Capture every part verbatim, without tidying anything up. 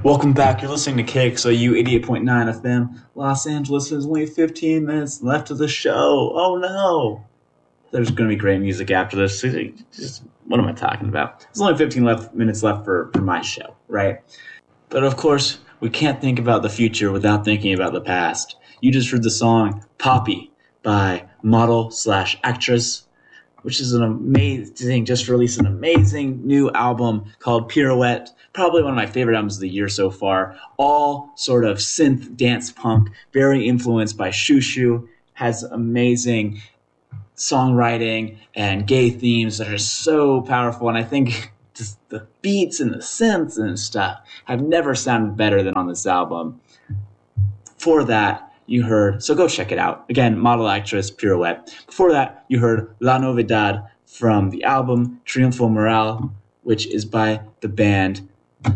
Welcome back. You're listening to K X O U eighty-eight point nine F M. Los Angeles. There's only fifteen minutes left of the show. Oh no. There's going to be great music after this. Just, what am I talking about? There's only fifteen left, minutes left for, for my show, right? But of course, we can't think about the future without thinking about the past. You just heard the song Poppy by model slash actress, which is an amazing, just released an amazing new album called Pirouette. Probably one of my favorite albums of the year so far. All sort of synth dance punk, very influenced by Shushu, has amazing songwriting and gay themes that are so powerful. And I think just the beats and the synths and stuff have never sounded better than on this album. Before that, you heard, so go check it out. Again, model actress Pirouette. Before that, you heard La Novedad from the album Triunfo Moral, which is by the band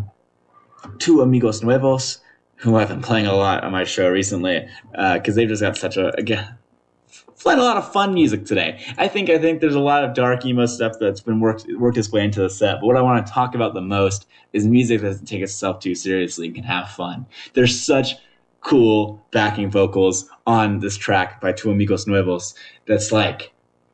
Two Amigos Nuevos, who I've been playing a lot on my show recently, because uh, they've just got such a, again, playing a lot of fun music today. I think I think there's a lot of dark emo stuff that's been worked worked its way into the set, but what I want to talk about the most is music that doesn't take itself too seriously and can have fun. There's such cool backing vocals on this track by Two Amigos Nuevos that's like,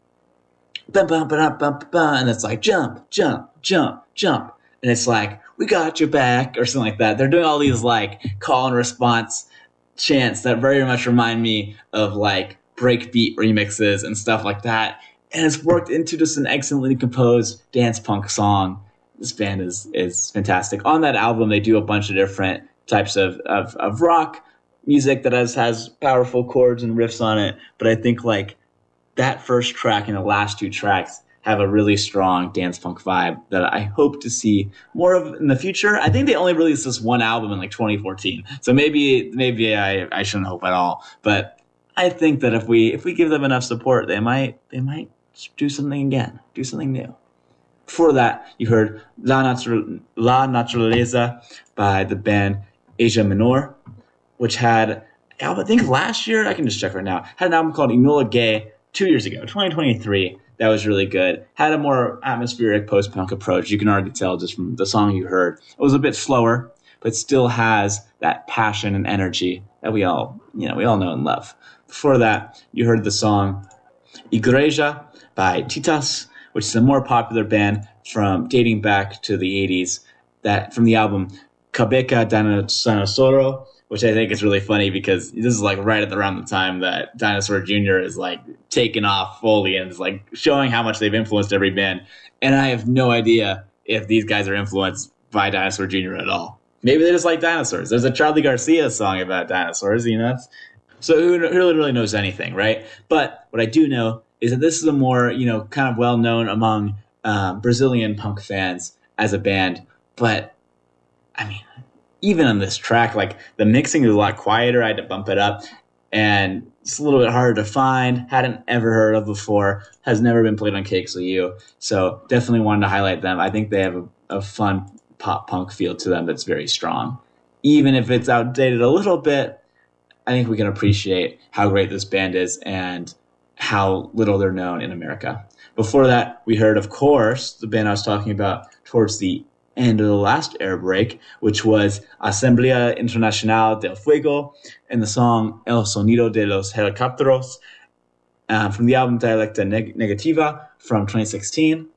bum, bum, bum, bum, bum, and it's like jump, jump, jump, jump, and it's like, we got your back, or something like that. They're doing all these like call and response chants that very much remind me of like breakbeat remixes and stuff like that. And it's worked into just an excellently composed dance punk song. This band is is fantastic. On that album, they do a bunch of different types of, of, of rock music that has, has powerful chords and riffs on it. But I think like that first track and the last two tracks have a really strong dance punk vibe that I hope to see more of in the future. I think they only released this one album in like twenty fourteen. So maybe maybe I, I shouldn't hope at all. But I think that if we if we give them enough support, they might they might do something again, do something new. Before that, you heard La, Natura- La Naturaleza by the band Asia Menor, which had, I think last year, I can just check right now, had an album called Enola Gay two years ago, twenty twenty-three. That was really good. Had a more atmospheric post-punk approach. You can already tell just from the song you heard. It was a bit slower, but still has that passion and energy that we all, you know, we all know and love. Before that, you heard the song Igreja by Titas, which is a more popular band from dating back to the eighties, that from the album Cabeca Dinosauro, which I think is really funny because this is like right at the, around the time that Dinosaur Junior is like taking off fully and is like showing how much they've influenced every band. And I have no idea if these guys are influenced by Dinosaur Junior at all. Maybe they just like dinosaurs. There's a Charlie Garcia song about dinosaurs, you know? That's, so who really, really knows anything, right? But what I do know is that this is a more, you know, kind of well-known among um, Brazilian punk fans as a band. But, I mean, even on this track, like the mixing is a lot quieter. I had to bump it up, and it's a little bit harder to find. Hadn't ever heard of before. Has never been played on K X L U. So definitely wanted to highlight them. I think they have a, a fun pop punk feel to them that's very strong. Even if it's outdated a little bit, I think we can appreciate how great this band is and how little they're known in America. Before that, we heard, of course, the band I was talking about towards the end of the last air break, which was Asamblea Internacional del Fuego, and the song El Sonido de los Helicópteros uh, from the album Dialecta Neg- Negativa from twenty sixteen.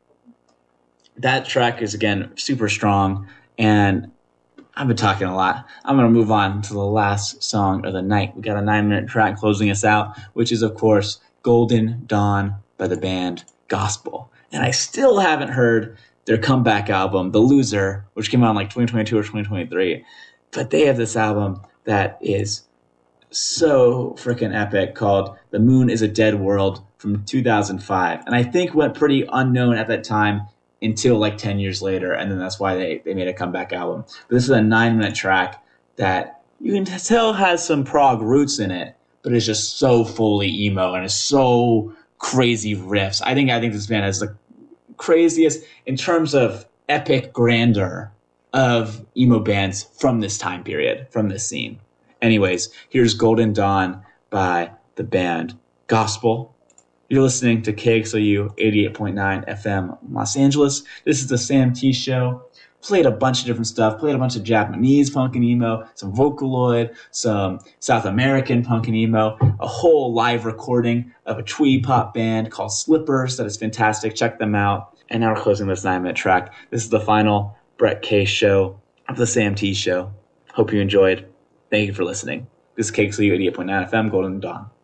That track is, again, super strong, and I've been talking a lot. I'm going to move on to the last song of the night. We got a nine-minute track closing us out, which is, of course, Golden Dawn by the band Gospel. And I still haven't heard their comeback album, The Loser, which came out in like twenty twenty-two or twenty twenty-three. But they have this album that is so freaking epic called The Moon is a Dead World from two thousand five. And I think went pretty unknown at that time until like ten years later. And then that's why they, they made a comeback album. But this is a nine-minute track that you can tell has some prog roots in it, but it's just so fully emo and it's so crazy riffs. I think I think this band has the craziest in terms of epic grandeur of emo bands from this time period, from this scene. Anyways, here's Golden Dawn by the band Gospel. You're listening to K X L U eighty-eight point nine F M Los Angeles. This is the Sam T Show. Played a bunch of different stuff. Played a bunch of Japanese punk and emo, some Vocaloid, some South American punk and emo, a whole live recording of a twee pop band called Slippers that is fantastic. Check them out. And now we're closing this nine-minute track. This is the final Brett Case show of the Sam T Show. Hope you enjoyed. Thank you for listening. This is K X L U eighty-eight point nine F M, Golden Dawn.